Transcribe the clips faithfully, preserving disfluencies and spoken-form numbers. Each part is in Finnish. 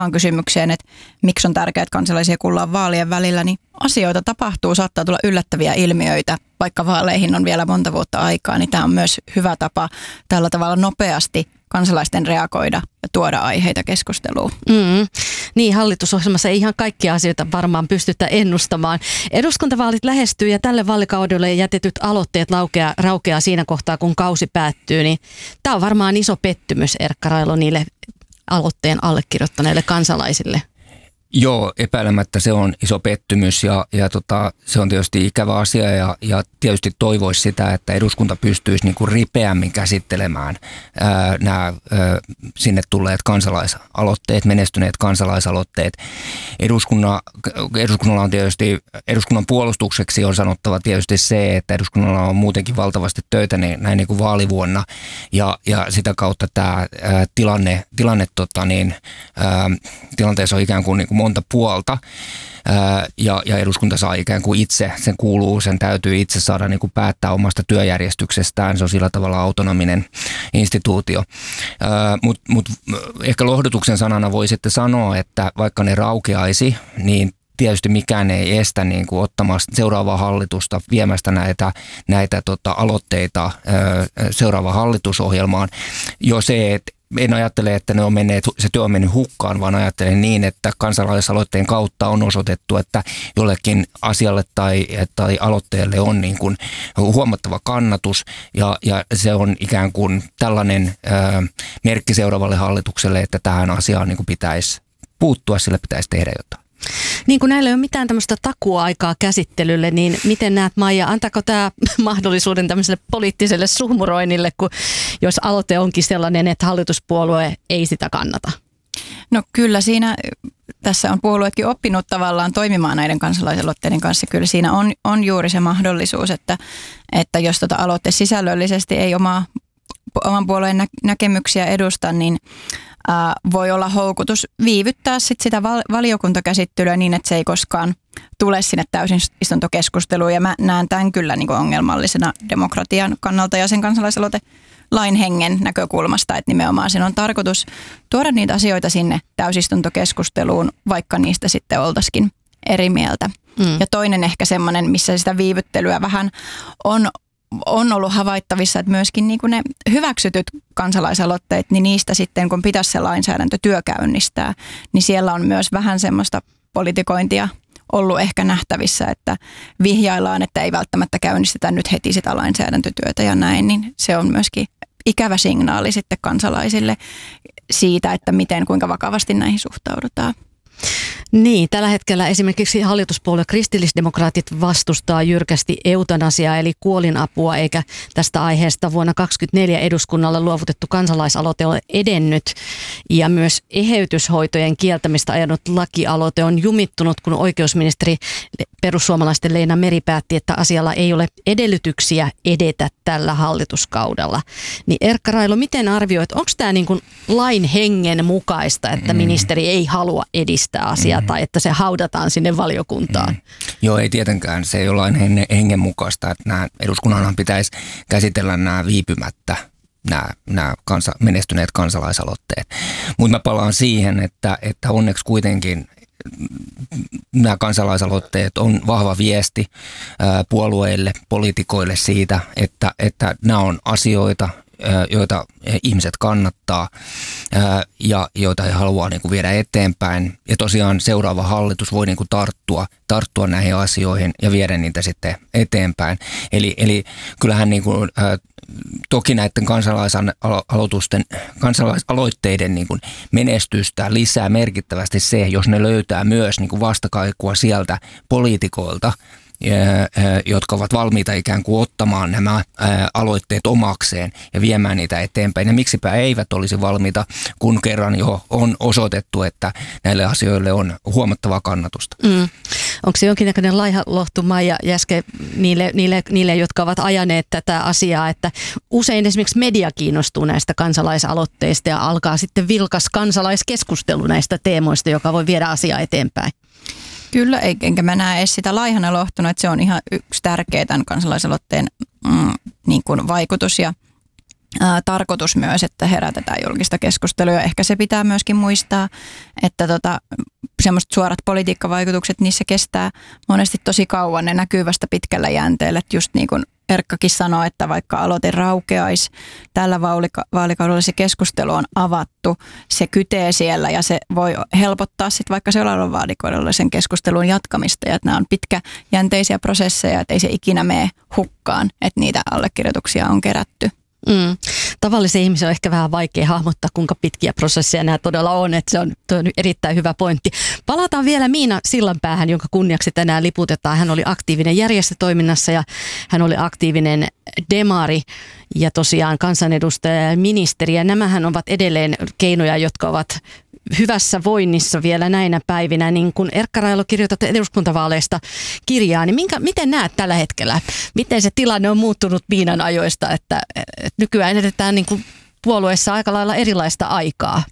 kysymykseen, että miksi on tärkeää, että kansalaisia kuullaan vaalien välillä, niin asioita tapahtuu, saattaa tulla yllättäviä ilmiöitä, vaikka vaaleihin on vielä monta vuotta aikaa, niin tämä on myös hyvä tapa tällä tavalla nopeasti kansalaisten reagoida ja tuoda aiheita keskusteluun. Mm. Niin, hallitusohjelmassa ei ihan kaikkia asioita varmaan pystytä ennustamaan. Eduskuntavaalit lähestyy ja tälle vaalikaudelle jätetyt aloitteet laukeaa, raukeaa siinä kohtaa, kun kausi päättyy. Niin tämä on varmaan iso pettymys, Erkka Railo, niille aloitteen allekirjoittaneille kansalaisille. Joo, epäilemättä se on iso pettymys ja, ja tota, se on tietysti ikävä asia ja, ja tietysti toivoisi sitä, että eduskunta pystyisi niin kuin ripeämmin käsittelemään ää, nämä ää, sinne tulleet kansalaisaloitteet, menestyneet kansalaisaloitteet. Eduskunna, eduskunnalla on tietysti, eduskunnan puolustukseksi on sanottava tietysti se, että eduskunnalla on muutenkin valtavasti töitä niin, näin niin kuin vaalivuonna ja, ja sitä kautta tämä ää, tilanne, tilanne tota niin, ää, tilanteessa on ikään kuin, niin kuin monta puolta ää, ja, ja eduskunta saa ikään kuin itse, sen kuuluu, sen täytyy itse saada niin kuin päättää omasta työjärjestyksestään, se on sillä tavalla autonominen instituutio. Mutta mut, ehkä lohdutuksen sanana voi sitten sanoa, että vaikka ne raukeaisi, niin tietysti mikään ei estä niin kuin ottamasta seuraavaa hallitusta, viemästä näitä, näitä tota, aloitteita ää, seuraavaan hallitusohjelmaan. Jo se, että en ajattele, että ne on menneet, se työ on mennyt hukkaan, vaan ajattelen niin, että kansalaisaloitteen kautta on osoitettu, että jollekin asialle tai, tai aloitteelle on niin kuin huomattava kannatus ja, ja se on ikään kuin tällainen ää, merkki seuraavalle hallitukselle, että tähän asiaan niin kuin pitäisi puuttua, sille pitäisi tehdä jotain. Niin kuin näillä ei ole mitään tämmöistä takuaikaa käsittelylle, niin miten näet, Maija, antaako tämä mahdollisuuden tämmöiselle poliittiselle suhmuroinnille, kun jos aloite onkin sellainen, että hallituspuolue ei sitä kannata? No kyllä siinä, tässä on puolueetkin oppinut tavallaan toimimaan näiden kansalaisaloitteiden kanssa. Kyllä siinä on, on juuri se mahdollisuus, että, että jos tota aloite sisällöllisesti ei omaa, oman puolueen nä- näkemyksiä edusta, niin ää, voi olla houkutus viivyttää sit sitä val- valiokuntakäsittelyä niin, että se ei koskaan tule sinne täysin istuntokeskusteluun. Ja mä näen tämän kyllä niin kuin ongelmallisena demokratian kannalta ja sen kansalaisaloite lain hengen näkökulmasta, että nimenomaan sen on tarkoitus tuoda niitä asioita sinne täysistuntokeskusteluun, vaikka niistä sitten oltaisikin eri mieltä. Mm. Ja toinen ehkä semmoinen, missä sitä viivyttelyä vähän on, on ollut havaittavissa, että myöskin niin kuin ne hyväksytyt kansalaisaloitteet, niin niistä sitten kun pitäisi se lainsäädäntötyö käynnistää, niin siellä on myös vähän semmoista politikointia ollut ehkä nähtävissä, että vihjaillaan, että ei välttämättä käynnistetä nyt heti sitä lainsäädäntötyötä ja näin, niin se on myöskin ikävä signaali sitten kansalaisille siitä, että miten, kuinka vakavasti näihin suhtaudutaan. Niin, tällä hetkellä esimerkiksi hallituspuolue kristillisdemokraatit vastustaa jyrkästi eutanasiaa eli kuolinapua, eikä tästä aiheesta vuonna kaksituhattakaksikymmentäneljä eduskunnalle luovutettu kansalaisaloite ole edennyt. Ja myös eheytyshoitojen kieltämistä ajanut lakialoite on jumittunut, kun oikeusministeri perussuomalaisten Leena Meri päätti, että asialla ei ole edellytyksiä edetä tällä hallituskaudella. Niin Erkka Railo, miten arvioit, onko tämä niin kuin lain hengen mukaista, että ministeri ei halua edistää asiaa tai että se haudataan sinne valiokuntaan? Mm. Joo, ei tietenkään. Se ei ole lain hengen mukaista, että nämä eduskunnanhan pitäisi käsitellä nämä viipymättä. Nämä, nämä kansa, menestyneet kansalaisaloitteet. Mutta mä palaan siihen, että, että onneksi kuitenkin nämä kansalaisaloitteet on vahva viesti ää, puolueille, poliitikoille siitä, että, että nämä on asioita, ää, joita ihmiset kannattaa ää, ja joita he haluaa niin kuin viedä eteenpäin. Ja tosiaan seuraava hallitus voi niin kuin tarttua, tarttua näihin asioihin ja viedä niitä sitten eteenpäin. Eli, eli kyllähän niin kuin, ää, toki näiden kansalaisaloitusten, kansalaisaloitteiden niin kuin menestystä lisää merkittävästi se, jos ne löytää myös niin kuin vastakaikua sieltä poliitikoilta, jotka ovat valmiita ikään kuin ottamaan nämä aloitteet omakseen ja viemään niitä eteenpäin. Ja miksipä eivät olisi valmiita, kun kerran jo on osoitettu, että näille asioille on huomattavaa kannatusta. Mm. Onko se jonkinnäköinen laihalohtu, Maija Jäske, niille, niille, niille, jotka ovat ajaneet tätä asiaa, että usein esimerkiksi media kiinnostuu näistä kansalaisaloitteista ja alkaa sitten vilkas kansalaiskeskustelu näistä teemoista, joka voi viedä asiaa eteenpäin? Kyllä, enkä mä näe edes sitä laihana lohtuna, että se on ihan yksi tärkeä tämän kansalaisaloitteen mm, niin kuin vaikutus ja ää, tarkoitus myös, että herätetään julkista keskustelua. Ehkä se pitää myöskin muistaa, että tota, semmoiset suorat politiikkavaikutukset, niissä kestää monesti tosi kauan. Ne näkyy vasta pitkällä jänteellä, että just niin kuin Erkkakin sanoi, että vaikka aloite raukeaisi, tällä vaalikaudella se keskustelu on avattu, se kytee siellä ja se voi helpottaa sitten vaikka seuraavalla vaalikaudella sen keskustelun jatkamista. Ja että nämä on pitkäjänteisiä prosesseja, että ei se ikinä mene hukkaan, että niitä allekirjoituksia on kerätty. Mm. Tavallisen ihmisen on ehkä vähän vaikea hahmottaa, kuinka pitkiä prosesseja nämä todella on, että se on, on erittäin hyvä pointti. Palataan vielä Miina Sillanpäähän, jonka kunniaksi tänään liputetaan. Hän oli aktiivinen järjestötoiminnassa ja hän oli aktiivinen demari ja tosiaan kansanedustaja ja ministeri. Ja nämähän ovat edelleen keinoja, jotka ovat hyvässä voinnissa vielä näinä päivinä. Niin kun Erkka Railo kirjoitat eduskuntavaaleista kirjaa, niin minkä, miten näet tällä hetkellä? Miten se tilanne on muuttunut Miinan ajoista, että, että nykyään edetään niin kuin puolueessa aika lailla erilaista aikaa?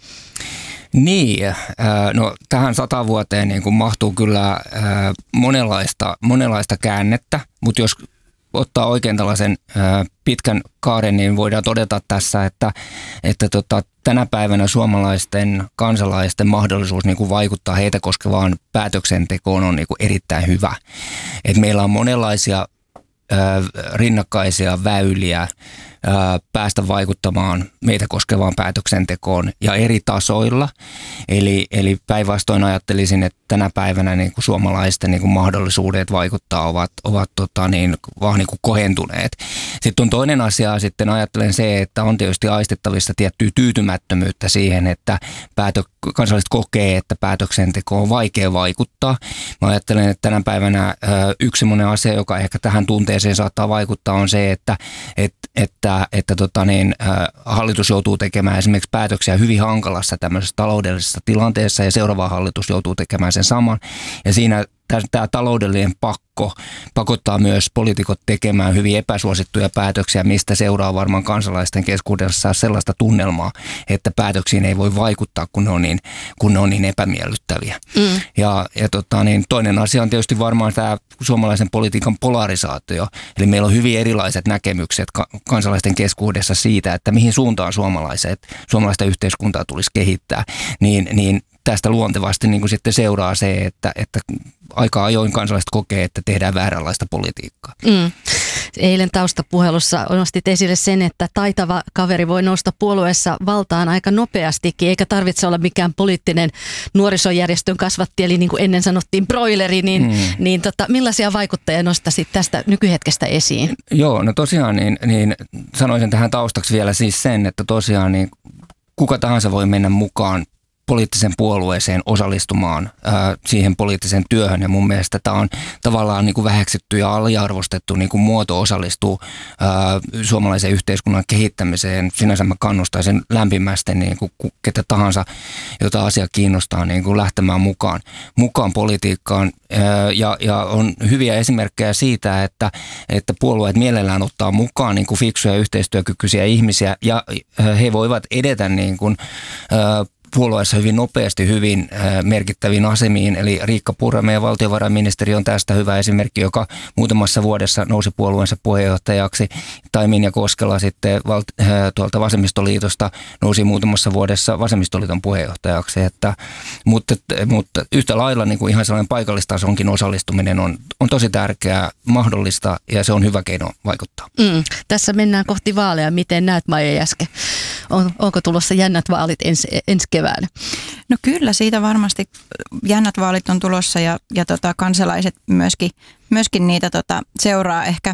Niin, no tähän sata vuoteen niin kuin mahtuu kyllä monenlaista, monenlaista käännettä, mutta jos ottaa oikein tällaisen pitkän kaaren, niin voidaan todeta tässä, että, että tota, tänä päivänä suomalaisten kansalaisten mahdollisuus niin kuin vaikuttaa heitä koskevaan päätöksentekoon on niin kuin erittäin hyvä. Et meillä on monenlaisia ää, rinnakkaisia väyliä ää, päästä vaikuttamaan meitä koskevaan päätöksentekoon ja eri tasoilla. Eli, eli päinvastoin ajattelisin, että tänä päivänä niin kuin suomalaisten niin kuin mahdollisuudet vaikuttaa ovat, ovat tota niin, vaan niin kuin kohentuneet. Sitten on toinen asia, sitten ajattelen se, että on tietysti aistettavissa tiettyä tyytymättömyyttä siihen, että päätö, kansalaiset kokee, että päätöksentekoon on vaikea vaikuttaa. Mä ajattelen, että tänä päivänä yksi sellainen asia, joka ehkä tähän tunteeseen saattaa vaikuttaa, on se, että, että, että, että tota niin, hallitus joutuu tekemään esimerkiksi päätöksiä hyvin hankalassa tämmöisessä taloudellisessa tilanteessa ja seuraava hallitus joutuu tekemään sen saman. Ja siinä tämä taloudellinen pakko pakottaa myös poliitikot tekemään hyvin epäsuosittuja päätöksiä, mistä seuraa varmaan kansalaisten keskuudessa sellaista tunnelmaa, että päätöksiin ei voi vaikuttaa, kun ne on niin, kun ne on niin epämiellyttäviä. Mm. Ja, ja tota, niin toinen asia on tietysti varmaan tämä suomalaisen politiikan polarisaatio. Eli meillä on hyvin erilaiset näkemykset kansalaisten keskuudessa siitä, että mihin suuntaan suomalaiset, suomalaista yhteiskuntaa tulisi kehittää, niin, niin tästä luontevasti niin kuin sitten seuraa se, että, että aika ajoin kansalaiset kokee, että tehdään vääränlaista politiikkaa. Mm. Eilen taustapuhelussa nostit esille sen, että taitava kaveri voi nousta puolueessa valtaan aika nopeastikin, eikä tarvitse olla mikään poliittinen nuorisojärjestön kasvatti, eli niin kuin ennen sanottiin broileri, niin, mm. niin tota, millaisia vaikuttajia nostaisit tästä nykyhetkestä esiin? Joo, no tosiaan niin, niin sanoisin tähän taustaksi vielä siis sen, että tosiaan niin kuka tahansa voi mennä mukaan poliittisen puolueeseen osallistumaan ää, siihen poliittiseen työhön. Ja mun mielestä tämä on tavallaan niin kuin väheksytty ja aliarvostettu niin kuin muoto osallistuu ää, suomalaisen yhteiskunnan kehittämiseen. Sinänsä mä kannustaisin lämpimästi niin kuin ketä tahansa, jota asia kiinnostaa, niin kuin lähtemään mukaan, mukaan politiikkaan. Ää, ja, ja on hyviä esimerkkejä siitä, että, että puolueet mielellään ottaa mukaan niin kuin fiksuja yhteistyökykyisiä ihmisiä ja ää, he voivat edetä niin kuin, ää, puolueessa hyvin nopeasti hyvin merkittäviin asemiin, eli Riikka Purra, meidän valtiovarainministeri, on tästä hyvä esimerkki, joka muutamassa vuodessa nousi puolueensa puheenjohtajaksi, tai Minja Koskela sitten valti- tuolta Vasemmistoliitosta nousi muutamassa vuodessa Vasemmistoliiton puheenjohtajaksi, että, mutta, mutta yhtä lailla niin kuin ihan sellainen paikallistasonkin osallistuminen on, on tosi tärkeää, mahdollista, ja se on hyvä keino vaikuttaa. Mm, tässä mennään kohti vaaleja. Miten näet, Maija Jäske? On, onko tulossa jännät vaalit ensi, ensi keväänä? No kyllä, siitä varmasti jännät vaalit on tulossa ja, ja tota, kansalaiset myöskin, myöskin niitä tota, seuraa ehkä.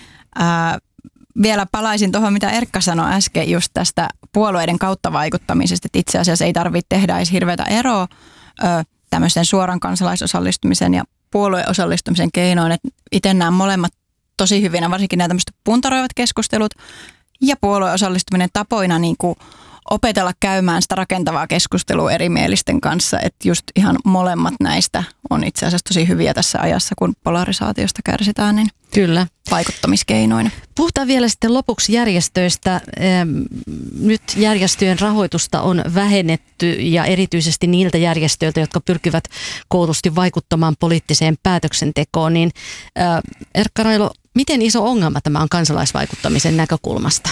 Ää, vielä palaisin tuohon, mitä Erkka sanoi äsken just tästä puolueiden kautta vaikuttamisesta, että itse asiassa ei tarvitse tehdä edes hirveätä eroa ö, tämmöisen suoran kansalaisosallistumisen ja puolueosallistumisen keinoin, että itse nämä molemmat tosi hyvinä, varsinkin nämä tämmöiset puntaroivat keskustelut ja puolueosallistuminen tapoina niin kuin opetella käymään sitä rakentavaa keskustelua erimielisten kanssa, että just ihan molemmat näistä on itse asiassa tosi hyviä tässä ajassa, kun polarisaatiosta kärsitään, niin kyllä, vaikuttamiskeinoina. Puhutaan vielä sitten lopuksi järjestöistä. Nyt järjestöjen rahoitusta on vähennetty ja erityisesti niiltä järjestöiltä, jotka pyrkivät koulutusti vaikuttamaan poliittiseen päätöksentekoon, niin Erkka Railo, miten iso ongelma tämä on kansalaisvaikuttamisen näkökulmasta?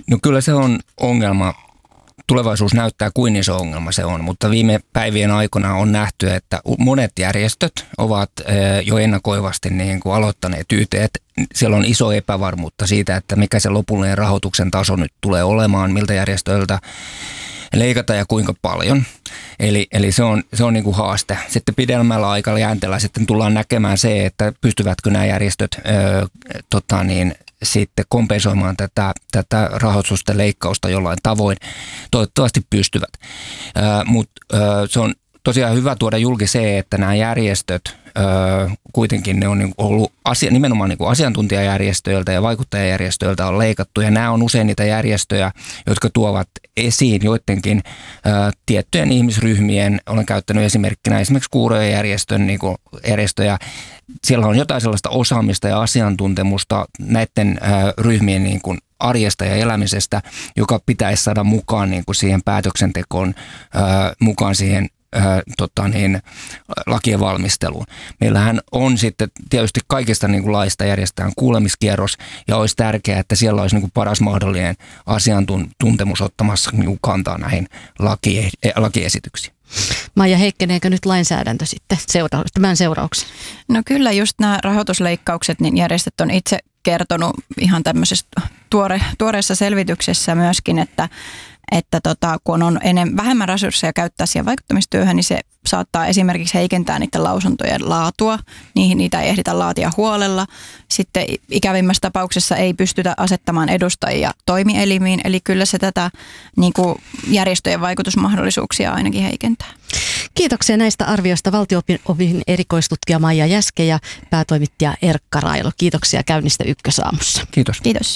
No kyllä se on ongelma. Tulevaisuus näyttää, kuin iso ongelma se on, mutta viime päivien aikana on nähty, että monet järjestöt ovat jo ennakoivasti niin kuin aloittaneet Y T:t. Siellä on iso epävarmuutta siitä, että mikä se lopullinen rahoituksen taso nyt tulee olemaan, miltä järjestöiltä leikata ja kuinka paljon. Eli, eli se on, se on niin kuin haaste. Sitten pidemmällä aikajänteellä sitten tullaan näkemään se, että pystyvätkö nämä järjestöt ö, tota niin, sitten kompensoimaan tätä, tätä rahoitusten leikkausta jollain tavoin. Toivottavasti pystyvät. Mutta se on tosiaan hyvä tuoda julki se, että nämä järjestöt Öö, kuitenkin ne on niin ollut asia, nimenomaan niin kuin asiantuntijajärjestöiltä ja vaikuttajajärjestöiltä on leikattu, ja nämä on usein niitä järjestöjä, jotka tuovat esiin joidenkin öö, tiettyjen ihmisryhmien, olen käyttänyt esimerkkinä esimerkiksi kuurojen järjestön niin kuin järjestöjä, siellä on jotain sellaista osaamista ja asiantuntemusta näiden öö, ryhmien niin kuin arjesta ja elämisestä, joka pitäisi saada mukaan niin kuin siihen päätöksentekoon, öö, mukaan siihen Tota niin, lakien valmisteluun. Meillähän on sitten tietysti kaikista niin kuin laista järjestetään kuulemiskierros, ja olisi tärkeää, että siellä olisi niin kuin paras mahdollinen asiantuntemus ottamassa niin kuin kantaa näihin laki, lakiesityksiin. Maija, heikkeneekö nyt lainsäädäntö sitten seura- tämän seurauksen? No kyllä just nämä rahoitusleikkaukset, niin järjestöt on itse kertonut ihan tämmöisessä tuore, tuoreessa selvityksessä myöskin, että että tota, kun on enemmän, vähemmän resursseja käyttää siihen vaikuttamistyöhön, niin se saattaa esimerkiksi heikentää niiden lausuntojen laatua. Niihin niitä ei ehditä laatia huolella. Sitten ikävimmässä tapauksessa ei pystytä asettamaan edustajia toimielimiin, eli kyllä se tätä niin kuin järjestöjen vaikutusmahdollisuuksia ainakin heikentää. Kiitoksia näistä arvioista valtio-opin erikoistutkija Maija Jäske ja päätoimittaja Erkka Railo. Kiitoksia käynnistä Ykkösaamussa. Kiitos. Kiitos.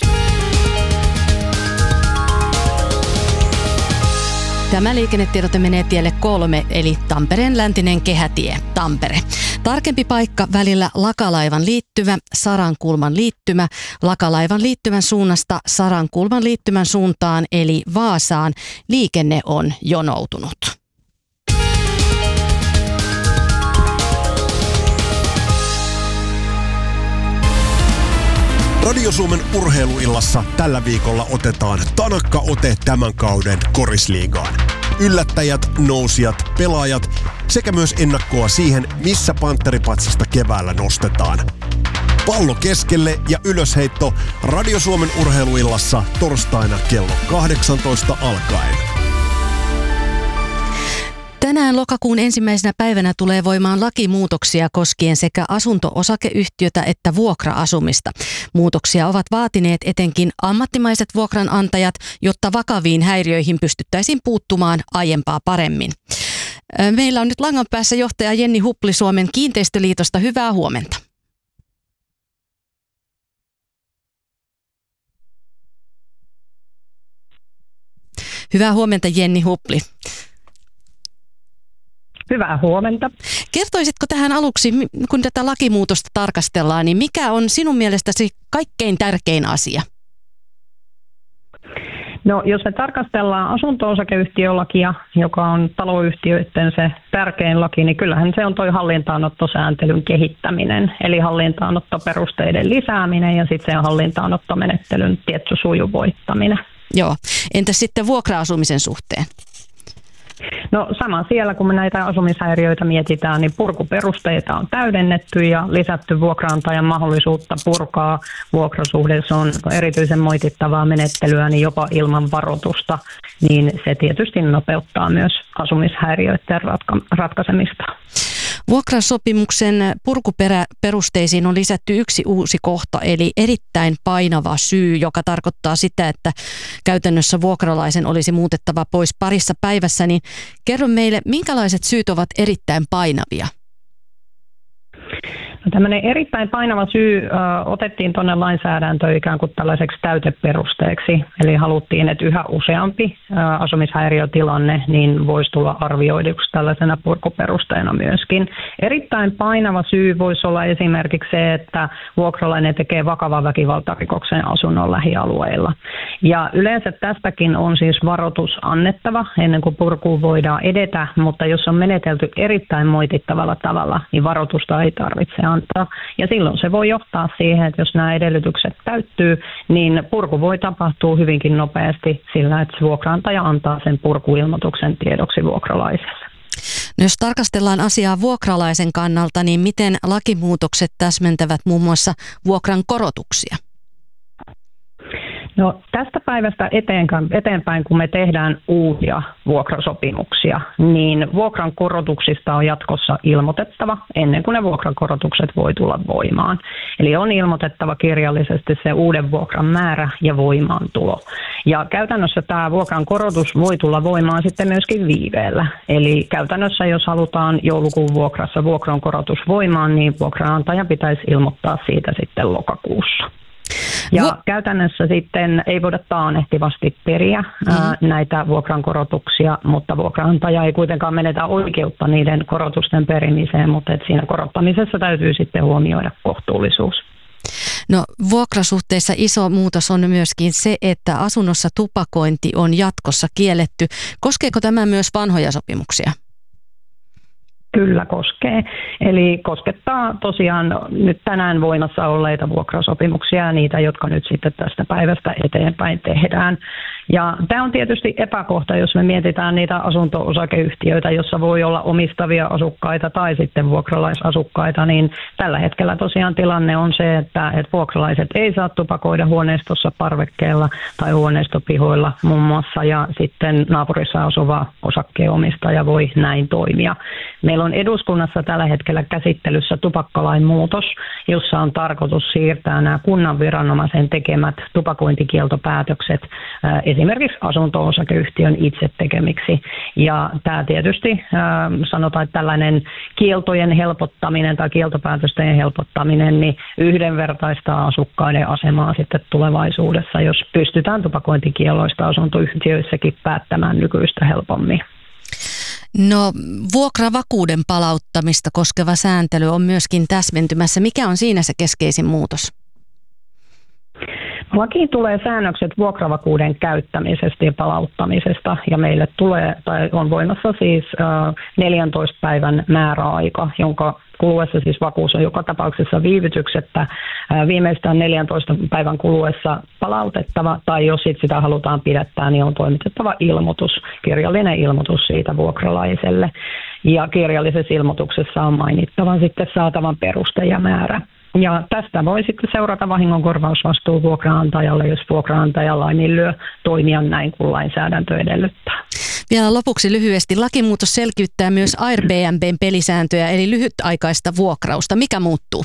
Tämä liikennetiedote menee tielle kolme, eli Tampereen läntinen kehätie, Tampere. Tarkempi paikka välillä Lakalaivan liittymä, Sarankulman liittymä, Lakalaivan liittymän suunnasta Sarankulman liittymän suuntaan, eli Vaasaan. Liikenne on jonoutunut. Radio Suomen urheiluillassa tällä viikolla otetaan tanakka ote tämän kauden korisliigaan. Yllättäjät, nousijat, pelaajat sekä myös ennakkoa siihen, missä Panteripatsasta keväällä nostetaan. Pallo keskelle ja ylösheitto Radio Suomen urheiluillassa torstaina kello kahdeksantoista alkaen. Tänään lokakuun ensimmäisenä päivänä tulee voimaan lakimuutoksia koskien sekä asunto-osakeyhtiötä että vuokra-asumista. Muutoksia ovat vaatineet etenkin ammattimaiset vuokranantajat, jotta vakaviin häiriöihin pystyttäisiin puuttumaan aiempaa paremmin. Meillä on nyt langan päässä johtaja Jenni Hupli Suomen Kiinteistöliitosta. Hyvää huomenta. Hyvää huomenta, Jenni Hupli. Hyvää huomenta. Kertoisitko tähän aluksi, kun tätä lakimuutosta tarkastellaan, niin mikä on sinun mielestäsi kaikkein tärkein asia? No, jos me tarkastellaan asunto-osakeyhtiölakia, joka on taloyhtiöiden se tärkein laki, niin kyllähän se on toi hallintaanottosääntelyn kehittäminen, eli hallintaanottoperusteiden lisääminen ja sitten se hallintaanottomenettelyn tietty sujuvoittaminen. Joo. Entäs sitten vuokra-asumisen suhteen? No sama siellä, kun me näitä asumishäiriöitä mietitään, niin purkuperusteita on täydennetty ja lisätty vuokraantajan mahdollisuutta purkaa vuokrasuhde. Se on erityisen moitittavaa menettelyä, niin jopa ilman varoitusta, niin se tietysti nopeuttaa myös asumishäiriöiden ratka- ratkaisemista. Vuokrasopimuksen purkuperusteisiin on lisätty yksi uusi kohta, eli erittäin painava syy, joka tarkoittaa sitä, että käytännössä vuokralaisen olisi muutettava pois parissa päivässä. Niin kerro meille, minkälaiset syyt ovat erittäin painavia? No, tämmöinen erittäin painava syy ö, otettiin tuonne lainsäädäntöön ikään kuin tällaiseksi täyteperusteeksi. Eli haluttiin, että yhä useampi ö, asumishäiriötilanne niin voisi tulla arvioiduksi tällaisena purkuperusteena myöskin. Erittäin painava syy voisi olla esimerkiksi se, että vuokralainen tekee vakavan väkivaltarikoksen asunnon lähialueilla. Ja yleensä tästäkin on siis varoitus annettava ennen kuin purkuun voidaan edetä, mutta jos on menetelty erittäin moitittavalla tavalla, niin varoitusta ei tarvitse antaa. vuokranantaa. Ja silloin se voi johtaa siihen, että jos nämä edellytykset täyttyy, niin purku voi tapahtua hyvinkin nopeasti sillä, että vuokranantaja antaa sen purkuilmoituksen tiedoksi vuokralaiselle. No jos tarkastellaan asiaa vuokralaisen kannalta, niin miten lakimuutokset täsmentävät muun muassa vuokran korotuksia? No, tästä päivästä eteenpäin, kun me tehdään uusia vuokrasopimuksia, niin vuokran korotuksista on jatkossa ilmoitettava ennen kuin ne vuokrankorotukset voi tulla voimaan. Eli on ilmoitettava kirjallisesti se uuden vuokran määrä ja voimaantulo. Ja käytännössä tämä vuokran korotus voi tulla voimaan sitten myöskin viiveellä. Eli käytännössä, jos halutaan joulukuun vuokrassa vuokran korotus voimaan, niin vuokranantaja pitäisi ilmoittaa siitä sitten lokakuussa. Ja Vu- käytännössä sitten ei voida taannehtivasti periä mm-hmm. ää, näitä vuokrankorotuksia, mutta vuokranantaja ei kuitenkaan menetä oikeutta niiden korotusten perimiseen, mutta et siinä korottamisessa täytyy sitten huomioida kohtuullisuus. No vuokrasuhteissa iso muutos on myöskin se, että asunnossa tupakointi on jatkossa kielletty. Koskeeko tämä myös vanhoja sopimuksia? Kyllä koskee. Eli koskettaa tosiaan nyt tänään voimassa olleita vuokrasopimuksia ja niitä, jotka nyt sitten tästä päivästä eteenpäin tehdään. Ja tämä on tietysti epäkohta, jos me mietitään niitä asunto-osakeyhtiöitä, jossa voi olla omistavia asukkaita tai sitten vuokralaisasukkaita, niin tällä hetkellä tosiaan tilanne on se, että, että vuokralaiset ei saa tupakoida huoneistossa, parvekkeella tai huoneistopihoilla muun muassa, ja sitten naapurissa asuva osakkeenomistaja voi näin toimia. Meillä on eduskunnassa tällä hetkellä käsittelyssä tupakkalain muutos, jossa on tarkoitus siirtää nämä kunnan viranomaisen tekemät tupakointikieltopäätökset esimerkiksi asunto-osakeyhtiön itse tekemiksi. Ja tämä tietysti sanotaan, että tällainen kieltojen helpottaminen tai kieltopäätösten helpottaminen niin yhdenvertaistaa asukkaiden asemaa sitten tulevaisuudessa, jos pystytään tupakointikielloista asuntoyhtiöissäkin päättämään nykyistä helpommin. No vuokravakuuden palauttamista koskeva sääntely on myöskin täsmentymässä. Mikä on siinä se keskeisin muutos? Lakiin tulee säännökset vuokravakuuden käyttämisestä ja palauttamisesta, ja meille tulee, tai on voimassa siis äh, neljäntoista päivän määräaika, jonka kuluessa siis vakuus on joka tapauksessa viivytyksettä äh, viimeistään neljäntoista päivän kuluessa palautettava, tai jos sit sitä halutaan pidättää, niin on toimitettava ilmoitus, kirjallinen ilmoitus siitä vuokralaiselle, ja kirjallisessa ilmoituksessa on mainittava sitten saatavan peruste ja määrä. Ja tästä voi sitten seurata vahingonkorvausvastuu vuokraantajalle, jos vuokraantaja laiminlyö toimia näin, kuin lainsäädäntö edellyttää. Vielä lopuksi lyhyesti. Lakimuutos selkiyttää myös Airbnb:n pelisääntöjä, eli lyhytaikaista vuokrausta. Mikä muuttuu?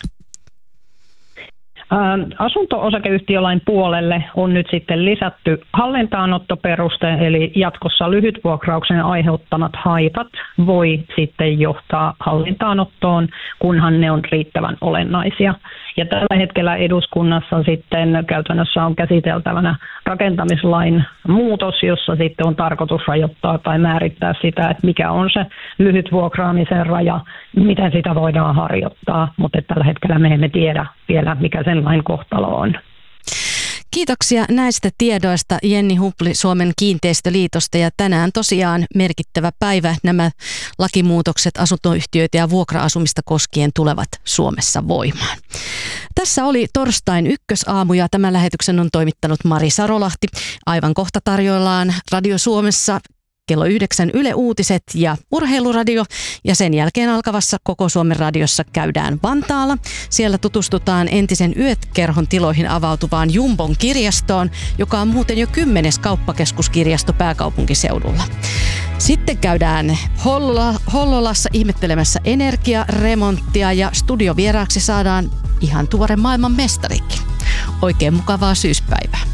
Asunto-osakeyhtiölain puolelle on nyt sitten lisätty hallintaanottoperuste, eli jatkossa lyhytvuokrauksen aiheuttamat haitat voi sitten johtaa hallintaanottoon, kunhan ne on riittävän olennaisia. Ja tällä hetkellä eduskunnassa sitten käytännössä on käsiteltävänä rakentamislain muutos, jossa sitten on tarkoitus rajoittaa tai määrittää sitä, että mikä on se lyhyt vuokraamisen raja, miten sitä voidaan harjoittaa, mutta tällä hetkellä me emme tiedä vielä, mikä sen lain kohtalo on. Kiitoksia näistä tiedoista Jenni Hupli Suomen kiinteistöliitosta, ja tänään tosiaan merkittävä päivä. Nämä lakimuutokset asuntoyhtiöitä ja vuokra-asumista koskien tulevat Suomessa voimaan. Tässä oli torstain ykkösaamu, ja tämän lähetyksen on toimittanut Mari Sarolahti. Aivan kohta tarjoillaan Radio Suomessa kello yhdeksän Yle Uutiset ja Urheiluradio, ja sen jälkeen alkavassa Koko Suomen radiossa käydään Vantaalla. Siellä tutustutaan entisen Yöt-kerhon tiloihin avautuvaan Jumbon kirjastoon, joka on muuten jo kymmenes kauppakeskuskirjasto pääkaupunkiseudulla. Sitten käydään Hollola, Hollolassa ihmettelemässä energiaremonttia, ja studiovieraaksi saadaan ihan tuore maailman mestarikin. Oikein mukavaa syyspäivää.